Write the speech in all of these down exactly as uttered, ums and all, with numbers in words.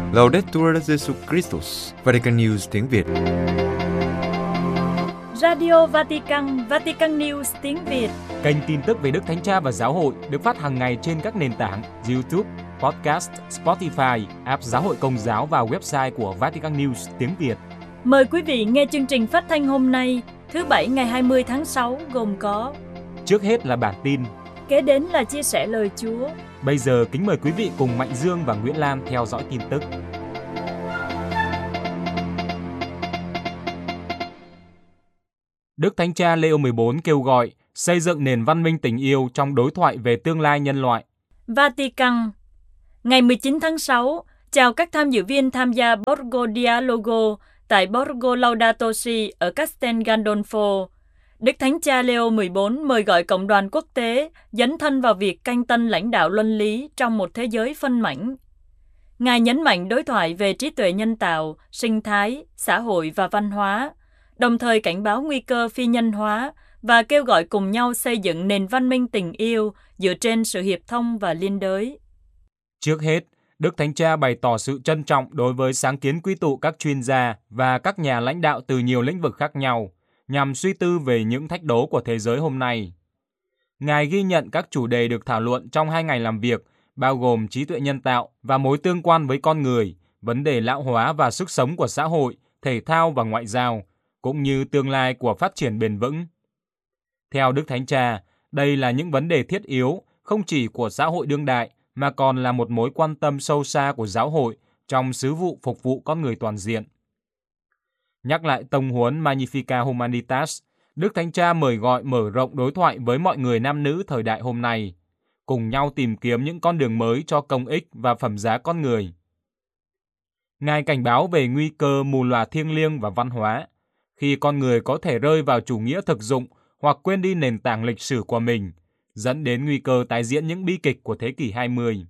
Laudetur Jesus Christus, Vatican News tiếng Việt. Radio Vatican, Vatican News tiếng Việt. Kênh tin tức về Đức Thánh Cha và Giáo hội được phát hàng ngày trên các nền tảng YouTube, Podcast, Spotify, app Giáo hội Công giáo và website của Vatican News tiếng Việt. Mời quý vị nghe chương trình phát thanh hôm nay, thứ Bảy ngày hai mươi tháng sáu gồm có: trước hết là bản tin, kế đến là chia sẻ lời Chúa. Bây giờ kính mời quý vị cùng Mạnh Dương và Nguyễn Lam theo dõi tin tức. Đức Thánh Cha Leo mười bốn kêu gọi xây dựng nền văn minh tình yêu trong đối thoại về tương lai nhân loại. Vatican. Ngày mười chín tháng sáu, chào các tham dự viên tham gia Borgo Dialogo tại Borgo Laudato Si ở Castel Gandolfo. Đức Thánh Cha Leo mười bốn mời gọi cộng đoàn quốc tế dấn thân vào việc canh tân lãnh đạo luân lý trong một thế giới phân mảnh. Ngài nhấn mạnh đối thoại về trí tuệ nhân tạo, sinh thái, xã hội và văn hóa, đồng thời cảnh báo nguy cơ phi nhân hóa và kêu gọi cùng nhau xây dựng nền văn minh tình yêu dựa trên sự hiệp thông và liên đới. Trước hết, Đức Thánh Cha bày tỏ sự trân trọng đối với sáng kiến quy tụ các chuyên gia và các nhà lãnh đạo từ nhiều lĩnh vực khác nhau, nhằm suy tư về những thách đố của thế giới hôm nay. Ngài ghi nhận các chủ đề được thảo luận trong hai ngày làm việc, bao gồm trí tuệ nhân tạo và mối tương quan với con người, vấn đề lão hóa và sức sống của xã hội, thể thao và ngoại giao, cũng như tương lai của phát triển bền vững. Theo Đức Thánh Cha, đây là những vấn đề thiết yếu, không chỉ của xã hội đương đại, mà còn là một mối quan tâm sâu xa của giáo hội trong sứ vụ phục vụ con người toàn diện. Nhắc lại tông huấn Magnificat Humanitas, Đức Thánh Cha mời gọi mở rộng đối thoại với mọi người nam nữ thời đại hôm nay, cùng nhau tìm kiếm những con đường mới cho công ích và phẩm giá con người. Ngài cảnh báo về nguy cơ mù lòa thiêng liêng và văn hóa, khi con người có thể rơi vào chủ nghĩa thực dụng hoặc quên đi nền tảng lịch sử của mình, dẫn đến nguy cơ tái diễn những bi kịch của thế kỷ hai mươi.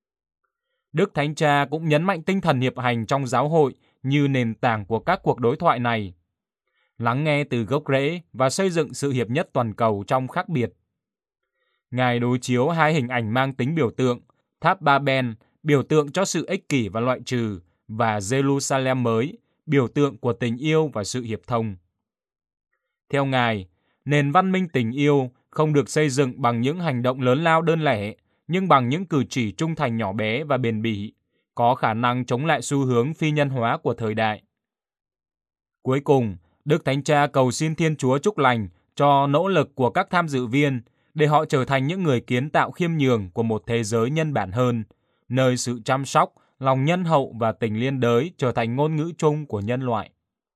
Đức Thánh Cha cũng nhấn mạnh tinh thần hiệp hành trong giáo hội như nền tảng của các cuộc đối thoại này, lắng nghe từ gốc rễ và xây dựng sự hiệp nhất toàn cầu trong khác biệt. Ngài đối chiếu hai hình ảnh mang tính biểu tượng, tháp Babel, biểu tượng cho sự ích kỷ và loại trừ, và Jerusalem mới, biểu tượng của tình yêu và sự hiệp thông. Theo Ngài, nền văn minh tình yêu không được xây dựng bằng những hành động lớn lao đơn lẻ, nhưng bằng những cử chỉ trung thành nhỏ bé và bền bỉ, có khả năng chống lại xu hướng phi nhân hóa của thời đại. Cuối cùng, Đức Thánh Cha cầu xin Thiên Chúa chúc lành cho nỗ lực của các tham dự viên để họ trở thành những người kiến tạo khiêm nhường của một thế giới nhân bản hơn, nơi sự chăm sóc, lòng nhân hậu và tình liên đới trở thành ngôn ngữ chung của nhân loại.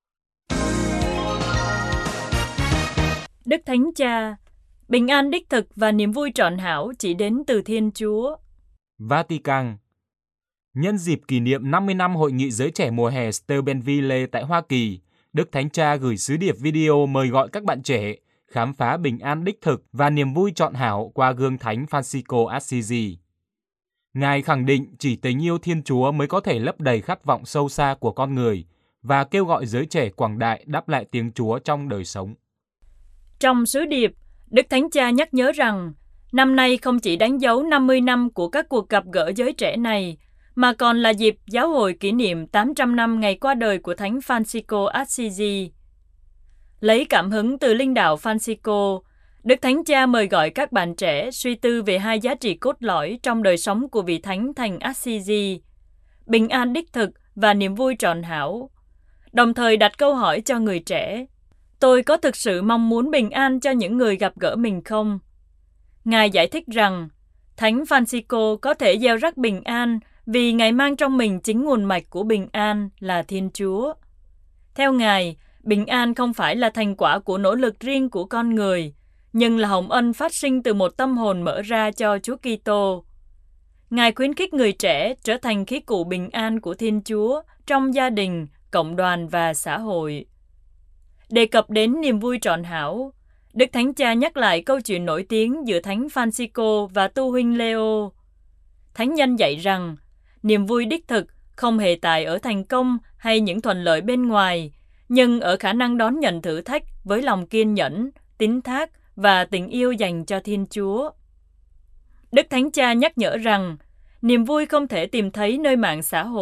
Đức Thánh Cha, bình an đích thực và niềm vui trọn hảo chỉ đến từ Thiên Chúa. Vatican. Nhân dịp kỷ niệm năm mươi năm Hội nghị Giới Trẻ mùa hè Steubenville tại Hoa Kỳ, Đức Thánh Cha gửi sứ điệp video mời gọi các bạn trẻ khám phá bình an đích thực và niềm vui trọn hảo qua gương Thánh Francisco Assisi. Ngài khẳng định chỉ tình yêu Thiên Chúa mới có thể lấp đầy khát vọng sâu xa của con người và kêu gọi giới trẻ quảng đại đáp lại tiếng Chúa trong đời sống. Trong sứ điệp, Đức Thánh Cha nhắc nhớ rằng năm nay không chỉ đánh dấu năm mươi năm của các cuộc gặp gỡ giới trẻ này, mà còn là dịp giáo hội kỷ niệm tám trăm năm ngày qua đời của Thánh Francisco Assisi. Lấy cảm hứng từ linh đạo Francisco, Đức Thánh Cha mời gọi các bạn trẻ suy tư về hai giá trị cốt lõi trong đời sống của vị Thánh thành Assisi, bình an đích thực và niềm vui trọn hảo, đồng thời đặt câu hỏi cho người trẻ: tôi có thực sự mong muốn bình an cho những người gặp gỡ mình không? Ngài giải thích rằng, Thánh Francisco có thể gieo rắc bình an vì Ngài mang trong mình chính nguồn mạch của bình an là Thiên Chúa. Theo Ngài, bình an không phải là thành quả của nỗ lực riêng của con người, nhưng là hồng ân phát sinh từ một tâm hồn mở ra cho Chúa Kitô. Ngài khuyến khích người trẻ trở thành khí cụ bình an của Thiên Chúa trong gia đình, cộng đoàn và xã hội. Đề cập đến niềm vui trọn hảo, Đức Thánh Cha nhắc lại câu chuyện nổi tiếng giữa Thánh Francisco và tu huynh Leo. Thánh nhân dạy rằng, niềm vui đích thực không hề tại ở thành công hay những thuận lợi bên ngoài, nhưng ở khả năng đón nhận thử thách với lòng kiên nhẫn, tín thác và tình yêu dành cho Thiên Chúa. Đức Thánh Cha nhắc nhở rằng, niềm vui không thể tìm thấy nơi mạng xã hội,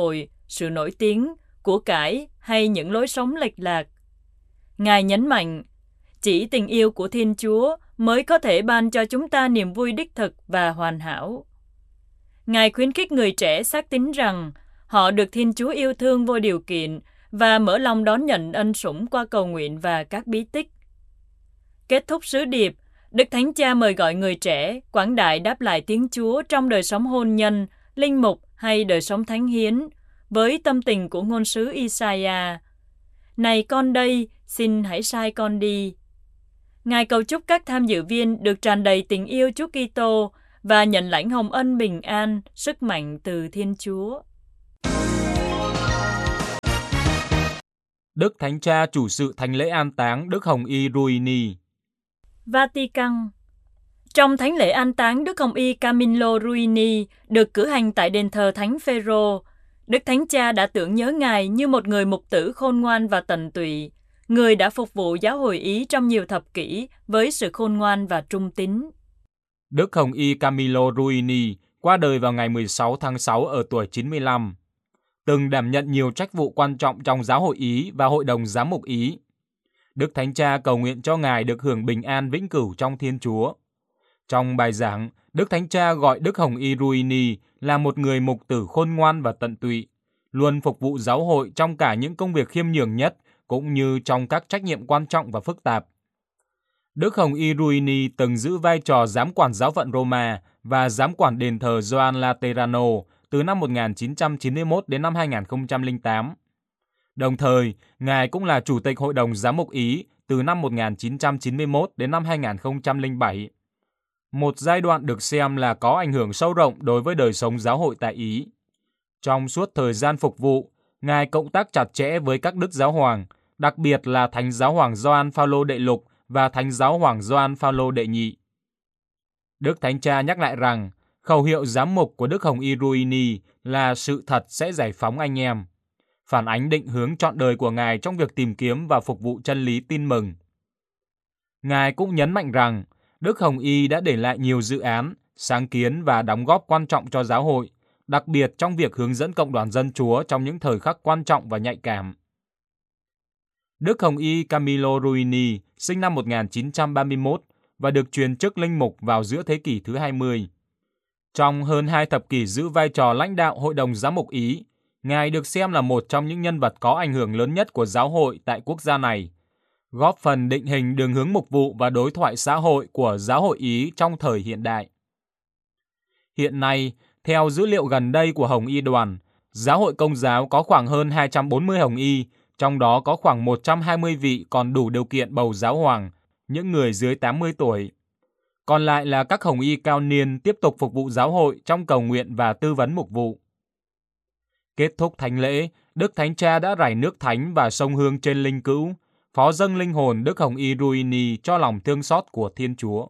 sự nổi tiếng, của cải hay những lối sống lệch lạc. Ngài nhấn mạnh, chỉ tình yêu của Thiên Chúa mới có thể ban cho chúng ta niềm vui đích thực và hoàn hảo. Ngài khuyến khích người trẻ xác tín rằng họ được Thiên Chúa yêu thương vô điều kiện và mở lòng đón nhận ân sủng qua cầu nguyện và các bí tích. Kết thúc sứ điệp, Đức Thánh Cha mời gọi người trẻ quảng đại đáp lại tiếng Chúa trong đời sống hôn nhân, linh mục hay đời sống thánh hiến, với tâm tình của ngôn sứ Isaiah. Này con đây, xin hãy sai con đi. Ngài cầu chúc các tham dự viên được tràn đầy tình yêu Chúa Kitô và nhận lãnh hồng ân bình an, sức mạnh từ Thiên Chúa. Đức Thánh Cha chủ sự thánh lễ an táng Đức Hồng Y Ruini. Vatican. Trong thánh lễ an táng Đức Hồng Y Camillo Ruini được cử hành tại đền thờ Thánh Phêrô, Đức Thánh Cha đã tưởng nhớ Ngài như một người mục tử khôn ngoan và tận tụy, người đã phục vụ giáo hội Ý trong nhiều thập kỷ với sự khôn ngoan và trung tín. Đức Hồng Y Camillo Ruini qua đời vào ngày mười sáu tháng sáu ở tuổi chín mươi lăm. Từng đảm nhận nhiều trách vụ quan trọng trong giáo hội Ý và hội đồng giám mục Ý. Đức Thánh Cha cầu nguyện cho Ngài được hưởng bình an vĩnh cửu trong Thiên Chúa. Trong bài giảng, Đức Thánh Cha gọi Đức Hồng Y Ruini là một người mục tử khôn ngoan và tận tụy, luôn phục vụ giáo hội trong cả những công việc khiêm nhường nhất, cũng như trong các trách nhiệm quan trọng và phức tạp. Đức Hồng Y Ruini từng giữ vai trò giám quản giáo phận Roma và giám quản đền thờ Gioan Laterano từ năm một nghìn chín trăm chín mươi mốt đến năm hai nghìn không trăm lẻ tám. Đồng thời, Ngài cũng là Chủ tịch Hội đồng Giám mục Ý từ năm một nghìn chín trăm chín mươi mốt đến năm hai nghìn không trăm lẻ bảy. Một giai đoạn được xem là có ảnh hưởng sâu rộng đối với đời sống giáo hội tại Ý. Trong suốt thời gian phục vụ, Ngài cộng tác chặt chẽ với các đức giáo hoàng, đặc biệt là Thánh giáo hoàng Gioan Phaolô đệ lục và Thánh giáo hoàng Gioan Phaolô đệ nhị. Đức Thánh Cha nhắc lại rằng, khẩu hiệu giám mục của Đức Hồng Y Ruini là sự thật sẽ giải phóng anh em, phản ánh định hướng trọn đời của Ngài trong việc tìm kiếm và phục vụ chân lý tin mừng. Ngài cũng nhấn mạnh rằng, Đức Hồng Y đã để lại nhiều dự án, sáng kiến và đóng góp quan trọng cho giáo hội, đặc biệt trong việc hướng dẫn cộng đoàn dân Chúa trong những thời khắc quan trọng và nhạy cảm. Đức Hồng Y Camillo Ruini sinh năm một nghìn chín trăm ba mươi mốt và được truyền chức linh mục vào giữa thế kỷ thứ hai mươi. Trong hơn hai thập kỷ giữ vai trò lãnh đạo Hội đồng Giám mục Ý, Ngài được xem là một trong những nhân vật có ảnh hưởng lớn nhất của giáo hội tại quốc gia này, góp phần định hình đường hướng mục vụ và đối thoại xã hội của giáo hội Ý trong thời hiện đại. Hiện nay, theo dữ liệu gần đây của Hồng Y đoàn, giáo hội Công giáo có khoảng hơn hai trăm bốn mươi Hồng Y, trong đó có khoảng một trăm hai mươi vị còn đủ điều kiện bầu giáo hoàng, những người dưới tám mươi tuổi. Còn lại là các Hồng Y cao niên tiếp tục phục vụ giáo hội trong cầu nguyện và tư vấn mục vụ. Kết thúc thánh lễ, Đức Thánh Cha đã rải nước thánh và sông hương trên linh cữu, phó dâng linh hồn Đức Hồng Y Ruini cho lòng thương xót của Thiên Chúa.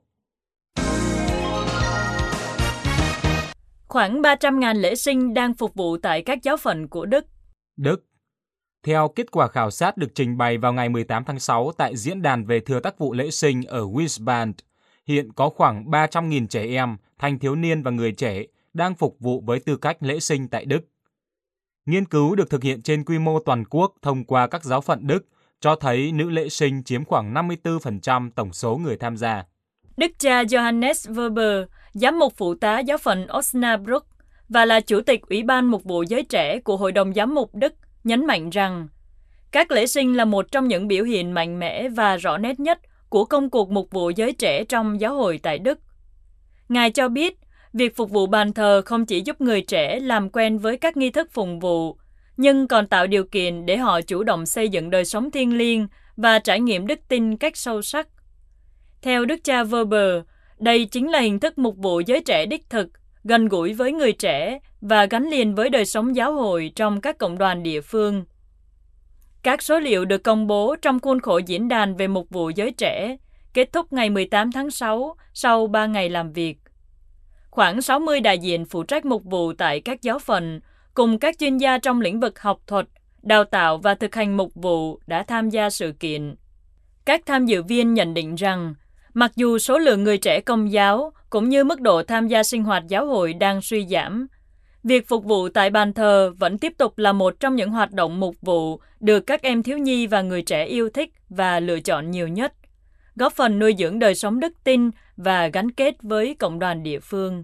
Khoảng ba trăm nghìn lễ sinh đang phục vụ tại các giáo phận của Đức. Đức. Theo kết quả khảo sát được trình bày vào ngày mười tám tháng sáu tại Diễn đàn về thừa tác vụ lễ sinh ở Wiesbaden, hiện có khoảng ba trăm nghìn trẻ em, thanh thiếu niên và người trẻ đang phục vụ với tư cách lễ sinh tại Đức. Nghiên cứu được thực hiện trên quy mô toàn quốc thông qua các giáo phận Đức cho thấy nữ lễ sinh chiếm khoảng năm mươi tư phần trăm tổng số người tham gia. Đức cha Johannes Weber, giám mục phụ tá giáo phận Osnabrück và là chủ tịch Ủy ban mục vụ giới trẻ của Hội đồng Giám mục Đức, nhấn mạnh rằng các lễ sinh là một trong những biểu hiện mạnh mẽ và rõ nét nhất của công cuộc mục vụ giới trẻ trong giáo hội tại Đức. Ngài cho biết, việc phục vụ bàn thờ không chỉ giúp người trẻ làm quen với các nghi thức phụng vụ, nhưng còn tạo điều kiện để họ chủ động xây dựng đời sống thiêng liêng và trải nghiệm đức tin cách sâu sắc. Theo Đức cha Weber, đây chính là hình thức mục vụ giới trẻ đích thực, gần gũi với người trẻ và gắn liền với đời sống giáo hội trong các cộng đoàn địa phương. Các số liệu được công bố trong khuôn khổ diễn đàn về mục vụ giới trẻ, kết thúc ngày mười tám tháng sáu sau ba ngày làm việc. Khoảng sáu mươi đại diện phụ trách mục vụ tại các giáo phận, cùng các chuyên gia trong lĩnh vực học thuật, đào tạo và thực hành mục vụ đã tham gia sự kiện. Các tham dự viên nhận định rằng, mặc dù số lượng người trẻ Công giáo cũng như mức độ tham gia sinh hoạt giáo hội đang suy giảm, Việc phục vụ tại bàn thờ vẫn tiếp tục là một trong những hoạt động mục vụ được các em thiếu nhi và người trẻ yêu thích và lựa chọn nhiều nhất, góp phần nuôi dưỡng đời sống đức tin và gắn kết với cộng đoàn địa phương.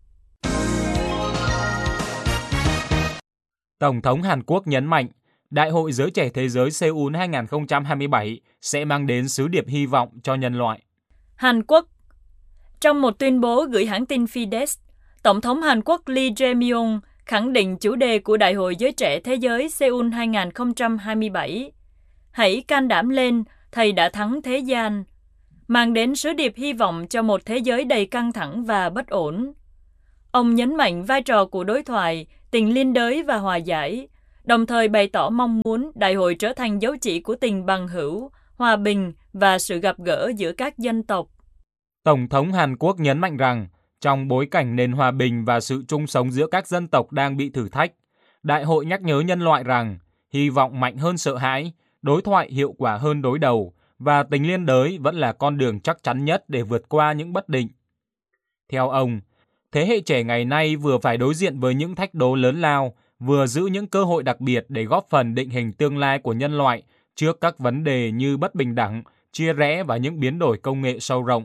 Tổng thống Hàn Quốc nhấn mạnh, Đại hội Giới Trẻ Thế giới Seoul hai không hai bảy sẽ mang đến sứ điệp hy vọng cho nhân loại. Hàn Quốc. Trong một tuyên bố gửi hãng tin Fides, Tổng thống Hàn Quốc Lee Jae-myung khẳng định chủ đề của Đại hội Giới Trẻ Thế giới Seoul hai không hai bảy, hãy can đảm lên, thầy đã thắng thế gian, mang đến sứ điệp hy vọng cho một thế giới đầy căng thẳng và bất ổn. Ông nhấn mạnh vai trò của đối thoại, tình liên đới và hòa giải, đồng thời bày tỏ mong muốn đại hội trở thành dấu chỉ của tình bằng hữu, hòa bình và sự gặp gỡ giữa các dân tộc. Tổng thống Hàn Quốc nhấn mạnh rằng, trong bối cảnh nền hòa bình và sự chung sống giữa các dân tộc đang bị thử thách, đại hội nhắc nhớ nhân loại rằng hy vọng mạnh hơn sợ hãi, đối thoại hiệu quả hơn đối đầu và tình liên đới vẫn là con đường chắc chắn nhất để vượt qua những bất định. Theo ông, thế hệ trẻ ngày nay vừa phải đối diện với những thách đố lớn lao, vừa giữ những cơ hội đặc biệt để góp phần định hình tương lai của nhân loại trước các vấn đề như bất bình đẳng, chia rẽ và những biến đổi công nghệ sâu rộng.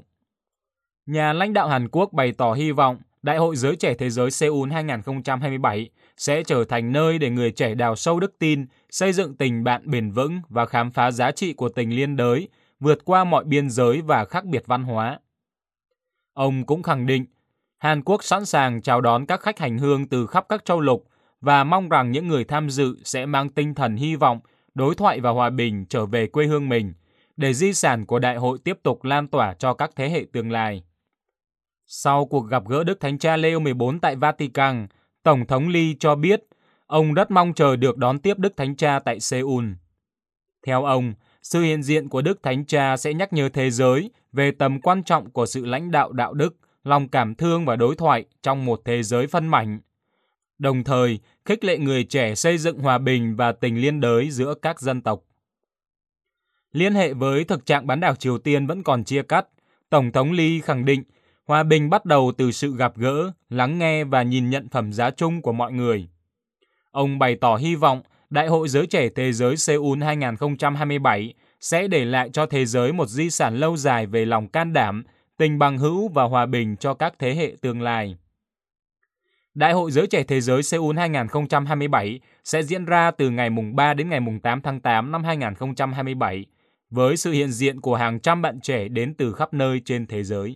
Nhà lãnh đạo Hàn Quốc bày tỏ hy vọng Đại hội Giới Trẻ Thế giới Seoul hai không hai bảy sẽ trở thành nơi để người trẻ đào sâu đức tin, xây dựng tình bạn bền vững và khám phá giá trị của tình liên đới, vượt qua mọi biên giới và khác biệt văn hóa. Ông cũng khẳng định Hàn Quốc sẵn sàng chào đón các khách hành hương từ khắp các châu lục và mong rằng những người tham dự sẽ mang tinh thần hy vọng, đối thoại và hòa bình trở về quê hương mình, để di sản của đại hội tiếp tục lan tỏa cho các thế hệ tương lai. Sau cuộc gặp gỡ Đức Thánh Cha Leo mười bốn tại Vatican, Tổng thống Lee cho biết ông rất mong chờ được đón tiếp Đức Thánh Cha tại Seoul. Theo ông, sự hiện diện của Đức Thánh Cha sẽ nhắc nhở thế giới về tầm quan trọng của sự lãnh đạo đạo đức, lòng cảm thương và đối thoại trong một thế giới phân mảnh, đồng thời khích lệ người trẻ xây dựng hòa bình và tình liên đới giữa các dân tộc. Liên hệ với thực trạng bán đảo Triều Tiên vẫn còn chia cắt, Tổng thống Lee khẳng định hòa bình bắt đầu từ sự gặp gỡ, lắng nghe và nhìn nhận phẩm giá chung của mọi người. Ông bày tỏ hy vọng Đại hội Giới Trẻ Thế giới Seoul hai không hai bảy sẽ để lại cho thế giới một di sản lâu dài về lòng can đảm, tình bằng hữu và hòa bình cho các thế hệ tương lai. Đại hội Giới Trẻ Thế giới Seoul hai không hai bảy sẽ diễn ra từ ngày ba đến ngày tám tháng tám năm hai không hai bảy, với sự hiện diện của hàng trăm bạn trẻ đến từ khắp nơi trên thế giới.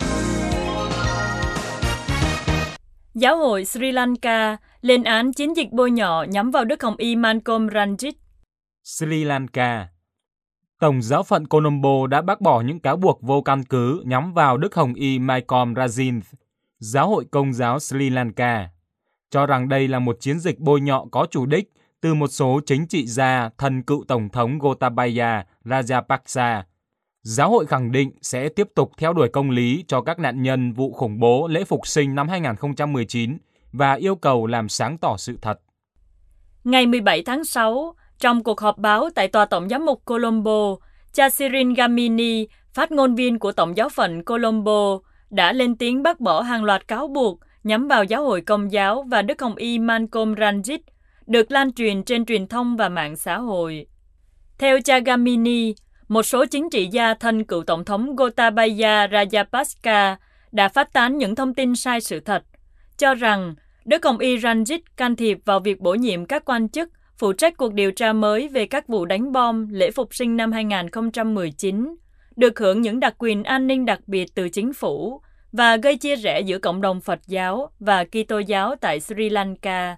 Giáo hội Sri Lanka lên án chiến dịch bôi nhọ nhắm vào Đức Hồng Y Malcolm Ranjit. Sri Lanka. Tổng giáo phận Colombo đã bác bỏ những cáo buộc vô căn cứ nhắm vào Đức Hồng Y Malcolm Ranjit, Giáo hội Công giáo Sri Lanka, cho rằng đây là một chiến dịch bôi nhọ có chủ đích từ một số chính trị gia thân cựu Tổng thống Gotabaya Rajapaksa. Giáo hội khẳng định sẽ tiếp tục theo đuổi công lý cho các nạn nhân vụ khủng bố lễ Phục sinh năm hai không một chín và yêu cầu làm sáng tỏ sự thật. Ngày mười bảy tháng sáu, trong cuộc họp báo tại Tòa Tổng giám mục Colombo, cha Cyril Gamini, phát ngôn viên của Tổng giáo phận Colombo, đã lên tiếng bác bỏ hàng loạt cáo buộc nhắm vào Giáo hội Công giáo và Đức Hồng Y Malcolm Ranjit, được lan truyền trên truyền thông và mạng xã hội. Theo cha Gamini, một số chính trị gia thân cựu Tổng thống Gotabaya Rajapaksa đã phát tán những thông tin sai sự thật, cho rằng Đức Hồng Y Ranjit can thiệp vào việc bổ nhiệm các quan chức phụ trách cuộc điều tra mới về các vụ đánh bom lễ Phục sinh năm hai không một chín, được hưởng những đặc quyền an ninh đặc biệt từ chính phủ và gây chia rẽ giữa cộng đồng Phật giáo và Kitô giáo tại Sri Lanka.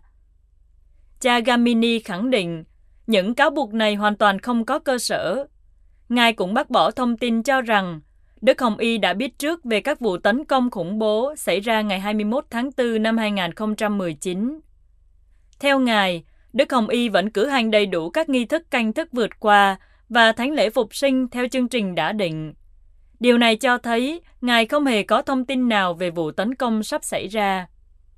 Cha Gamini khẳng định những cáo buộc này hoàn toàn không có cơ sở. Ngài cũng bác bỏ thông tin cho rằng Đức Hồng Y đã biết trước về các vụ tấn công khủng bố xảy ra ngày hai mươi mốt tháng tư năm hai không một chín. Theo Ngài, Đức Hồng Y vẫn cử hành đầy đủ các nghi thức canh thức vượt qua và thánh lễ Phục sinh theo chương trình đã định. Điều này cho thấy Ngài không hề có thông tin nào về vụ tấn công sắp xảy ra.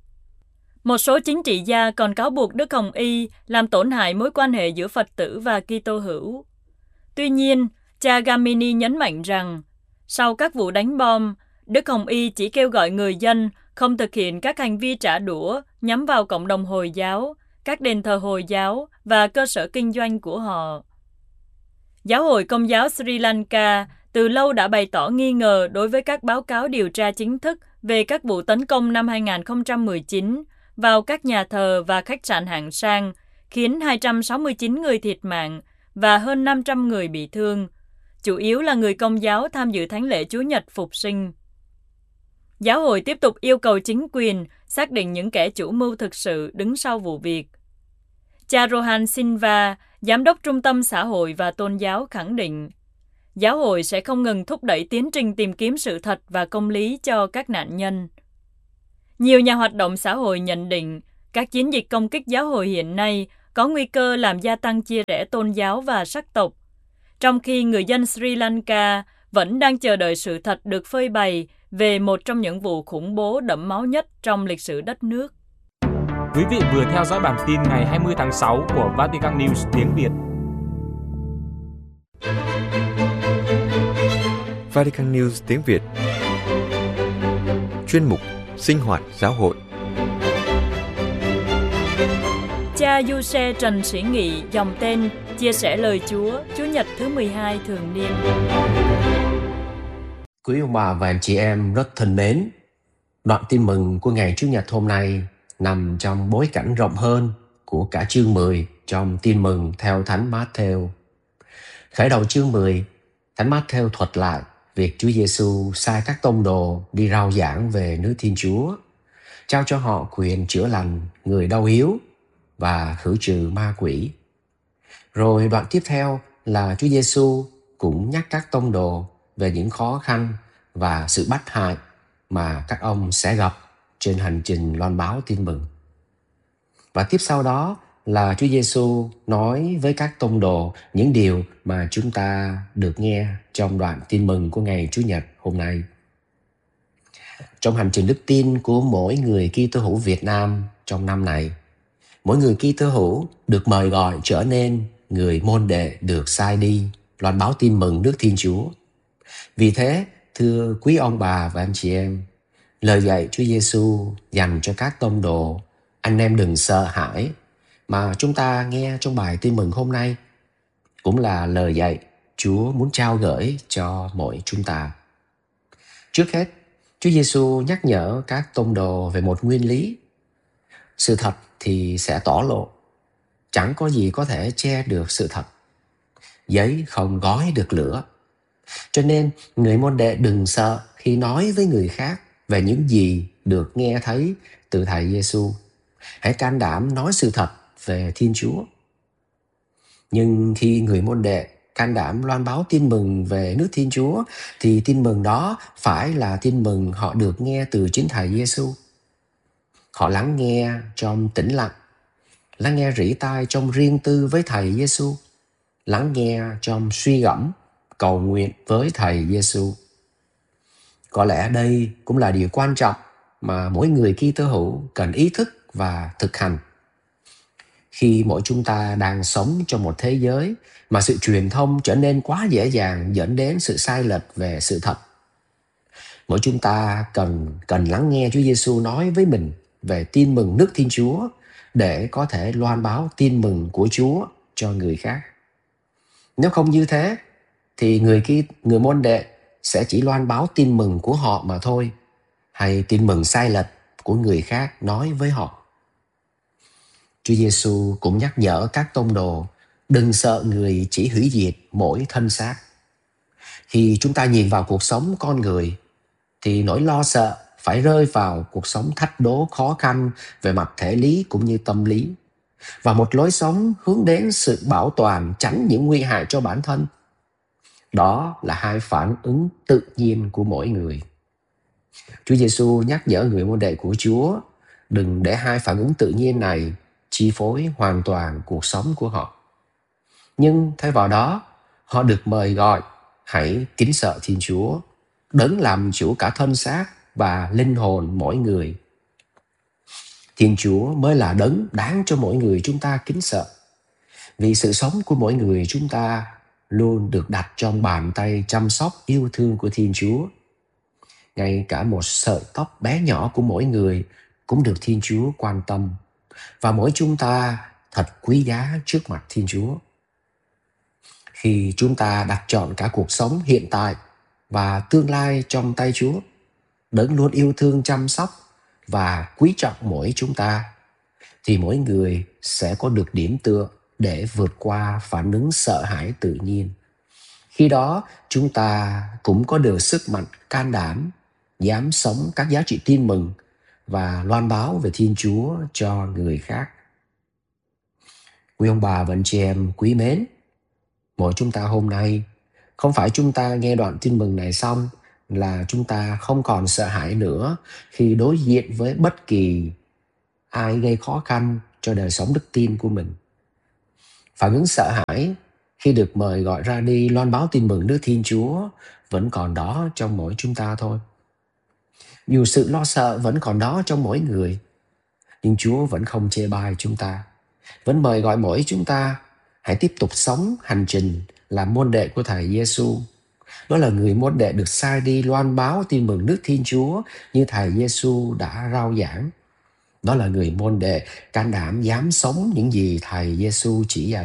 Một số chính trị gia còn cáo buộc Đức Hồng Y làm tổn hại mối quan hệ giữa Phật tử và Kitô hữu. Tuy nhiên, cha Gamini nhấn mạnh rằng, sau các vụ đánh bom, Đức Hồng Y chỉ kêu gọi người dân không thực hiện các hành vi trả đũa nhắm vào cộng đồng Hồi giáo, các đền thờ Hồi giáo và cơ sở kinh doanh của họ. Giáo hội Công giáo Sri Lanka từ lâu đã bày tỏ nghi ngờ đối với các báo cáo điều tra chính thức về các vụ tấn công năm hai không một chín vào các nhà thờ và khách sạn hạng sang, khiến hai trăm sáu mươi chín người thiệt mạng và hơn năm trăm người bị thương, chủ yếu là người Công giáo tham dự thánh lễ Chúa Nhật Phục sinh. Giáo hội tiếp tục yêu cầu chính quyền xác định những kẻ chủ mưu thực sự đứng sau vụ việc. Cha Rohan Silva, Giám đốc Trung tâm Xã hội và Tôn giáo khẳng định, giáo hội sẽ không ngừng thúc đẩy tiến trình tìm kiếm sự thật và công lý cho các nạn nhân. Nhiều nhà hoạt động xã hội nhận định các chiến dịch công kích giáo hội hiện nay có nguy cơ làm gia tăng chia rẽ tôn giáo và sắc tộc, trong khi người dân Sri Lanka vẫn đang chờ đợi sự thật được phơi bày về một trong những vụ khủng bố đẫm máu nhất trong lịch sử đất nước. Quý vị vừa theo dõi bản tin ngày hai mươi tháng sáu của Vatican News tiếng Việt. Vatican News tiếng Việt. Chuyên mục Sinh hoạt giáo hội. Cha Du Xe Trần Sĩ Nghị dòng tên chia sẻ lời Chúa Chủ nhật thứ mười hai thường niên. Quý ông bà và anh chị em rất thân mến, đoạn tin mừng của ngày Chủ nhật hôm nay nằm trong bối cảnh rộng hơn của cả chương mười trong tin mừng theo Thánh Matthew. Khởi đầu chương mười, Thánh Matthew thuật lại việc Chúa Giêsu sai các tông đồ đi rao giảng về nước Thiên Chúa, trao cho họ quyền chữa lành người đau yếu và khử trừ ma quỷ. Rồi đoạn tiếp theo là Chúa Giêsu cũng nhắc các tông đồ về những khó khăn và sự bắt hại mà các ông sẽ gặp trên hành trình loan báo tin mừng. Và tiếp sau đó là Chúa Giêsu nói với các tông đồ những điều mà chúng ta được nghe trong đoạn tin mừng của ngày Chủ nhật hôm nay. Trong hành trình đức tin của mỗi người Kitô hữu Việt Nam trong năm này, mỗi người Kitô hữu được mời gọi trở nên người môn đệ được sai đi loan báo tin mừng nước Thiên Chúa. Vì thế, thưa quý ông bà và anh chị em, lời dạy Chúa Giêsu dành cho các tông đồ anh em đừng sợ hãi mà chúng ta nghe trong bài tin mừng hôm nay cũng là lời dạy Chúa muốn trao gửi cho mỗi chúng ta. Trước hết, Chúa Giêsu nhắc nhở các tông đồ về một nguyên lý. Sự thật thì sẽ tỏ lộ. Chẳng có gì có thể che được sự thật. Giấy không gói được lửa. Cho nên, người môn đệ đừng sợ khi nói với người khác về những gì được nghe thấy từ Thầy Giêsu. Hãy can đảm nói sự thật về Thiên Chúa. Nhưng khi người môn đệ can đảm loan báo tin mừng về nước Thiên Chúa, thì tin mừng đó phải là tin mừng họ được nghe từ chính Thầy Giêsu. Họ lắng nghe trong tĩnh lặng, lắng nghe rỉ tai trong riêng tư với Thầy Giêsu, lắng nghe trong suy gẫm, cầu nguyện với Thầy Giêsu. Có lẽ đây cũng là điều quan trọng mà mỗi người Kitô hữu cần ý thức và thực hành. Khi mỗi chúng ta đang sống trong một thế giới mà sự truyền thông trở nên quá dễ dàng dẫn đến sự sai lệch về sự thật, mỗi chúng ta cần cần lắng nghe Chúa Giêsu nói với mình về tin mừng nước Thiên Chúa để có thể loan báo tin mừng của Chúa cho người khác. Nếu không như thế, thì người kia, người môn đệ sẽ chỉ loan báo tin mừng của họ mà thôi, hay tin mừng sai lệch của người khác nói với họ. Chúa Giêsu cũng nhắc nhở các tông đồ đừng sợ người chỉ hủy diệt mỗi thân xác. Khi chúng ta nhìn vào cuộc sống con người, thì nỗi lo sợ phải rơi vào cuộc sống thách đố khó khăn về mặt thể lý cũng như tâm lý, và một lối sống hướng đến sự bảo toàn, tránh những nguy hại cho bản thân. Đó là hai phản ứng tự nhiên của mỗi người. Chúa Giêsu nhắc nhở người môn đệ của Chúa đừng để hai phản ứng tự nhiên này chi phối hoàn toàn cuộc sống của họ. Nhưng thay vào đó, họ được mời gọi hãy kính sợ Thiên Chúa, đấng làm chủ cả thân xác và linh hồn mỗi người. Thiên Chúa mới là đấng đáng cho mỗi người chúng ta kính sợ, vì sự sống của mỗi người chúng ta luôn được đặt trong bàn tay chăm sóc yêu thương của Thiên Chúa. ngay cả một sợi tóc bé nhỏ của mỗi người cũng được Thiên Chúa quan tâm. Và mỗi chúng ta thật quý giá trước mặt Thiên Chúa. Khi chúng ta đặt chọn cả cuộc sống hiện tại và tương lai trong tay Chúa, Đấng luôn yêu thương chăm sóc và quý trọng mỗi chúng ta, thì mỗi người sẽ có được điểm tựa để vượt qua phản ứng sợ hãi tự nhiên. Khi đó, chúng ta cũng có được sức mạnh can đảm, dám sống các giá trị tin mừng và loan báo về Thiên Chúa cho người khác. Quý ông bà và anh chị em quý mến, mỗi chúng ta hôm nay, không phải chúng ta nghe đoạn tin mừng này xong là chúng ta không còn sợ hãi nữa khi đối diện với bất kỳ ai gây khó khăn cho đời sống đức tin của mình. Phản ứng sợ hãi khi được mời gọi ra đi loan báo tin mừng nước Thiên Chúa vẫn còn đó trong mỗi chúng ta thôi. Dù sự lo sợ vẫn còn đó trong mỗi người, nhưng Chúa vẫn không chê bai chúng ta, vẫn mời gọi mỗi chúng ta hãy tiếp tục sống hành trình làm môn đệ của Thầy Giêsu. Đó là người môn đệ được sai đi loan báo tin mừng nước Thiên Chúa như Thầy Giêsu đã rao giảng. Đó là người môn đệ can đảm dám sống những gì Thầy Giêsu chỉ dạy.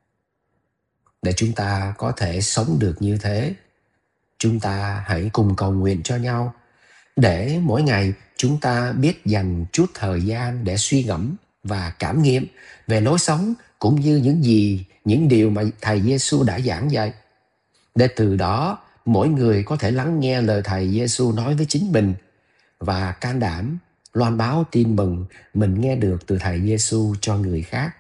Để chúng ta có thể sống được như thế, chúng ta hãy cùng cầu nguyện cho nhau, để mỗi ngày chúng ta biết dành chút thời gian để suy ngẫm và cảm nghiệm về lối sống cũng như những gì, những điều mà Thầy Giêsu đã giảng dạy. Để từ đó, mỗi người có thể lắng nghe lời Thầy Giêsu nói với chính mình và can đảm loan báo tin mừng mình nghe được từ Thầy Giêsu cho người khác.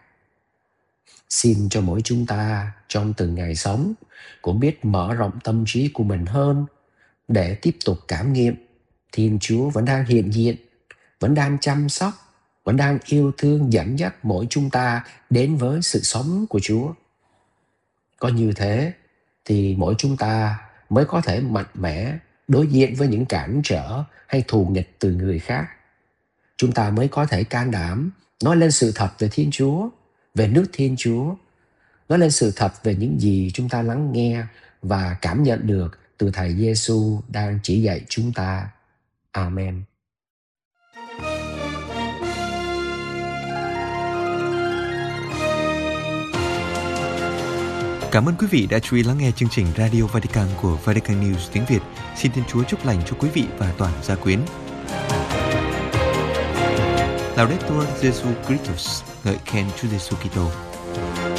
Xin cho mỗi chúng ta trong từng ngày sống cũng biết mở rộng tâm trí của mình hơn để tiếp tục cảm nghiệm Thiên Chúa vẫn đang hiện diện, vẫn đang chăm sóc, vẫn đang yêu thương dẫn dắt mỗi chúng ta đến với sự sống của Chúa. Có như thế thì mỗi chúng ta mới có thể mạnh mẽ đối diện với những cản trở hay thù nghịch từ người khác. Chúng ta mới có thể can đảm nói lên sự thật về Thiên Chúa, về nước Thiên Chúa, nói lên sự thật về những gì chúng ta lắng nghe và cảm nhận được từ Thầy Giêsu đang chỉ dạy chúng ta. Amen. Cảm ơn quý vị đã chú ý lắng nghe chương trình Radio Vatican của Vatican News tiếng Việt. Xin Thiên Chúa chúc lành cho quý vị và toàn gia quyến. Laudetur Jesu Christus, ngợi khen Chúa Giêsu Kitô.